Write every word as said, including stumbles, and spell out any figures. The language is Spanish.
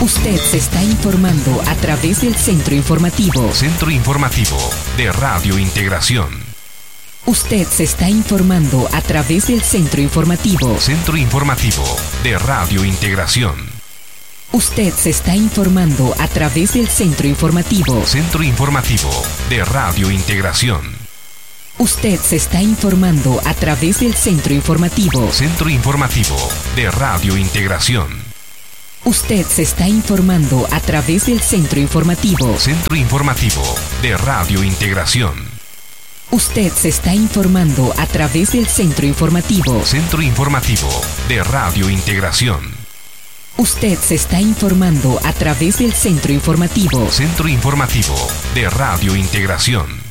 Usted se está informando a través del Centro Informativo. Centro Informativo de Radio Integración. Usted se está informando a través del Centro Informativo. Centro Informativo de Radio Integración. Usted se está informando a través del Centro Informativo. Centro Informativo de Radio Integración. Usted se está informando a través del Centro Informativo. Centro Informativo de Radio Integración. Usted se está informando a través del Centro Informativo. Centro Informativo de Radio Integración. Usted se está informando a través del Centro Informativo. Centro Informativo de Radio Integración. Usted se está informando a través del Centro Informativo. Centro Informativo de Radio Integración.